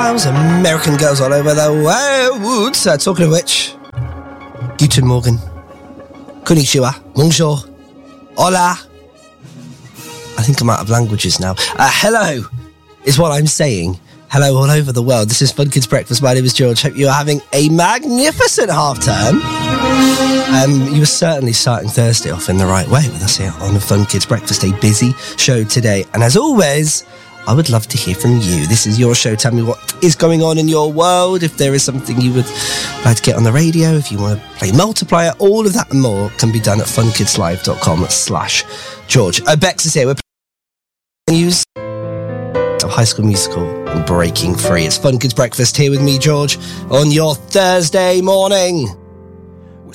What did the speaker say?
Styles, American Girls All Over the World. Talking of which, Guten Morgen, Konnichiwa, Bonjour, Hola. I think I'm out of languages now. Hello is what I'm saying. Hello all over the world. This is Fun Kids Breakfast. My name is George. Hope you are having a magnificent half term. You were certainly starting Thursday off in the right way with us here on the Fun Kids Breakfast. A busy show today. And as always, I would love to hear from you. This is your show. Tell me what is going on in your world. If there is something you would like to get on the radio, if you want to play Multiplier, all of that and more can be done at funkidslive.com/George. Bex is here. We're playing news of High School Musical and Breaking Free. It's Fun Kids Breakfast here with me, George, on your Thursday morning.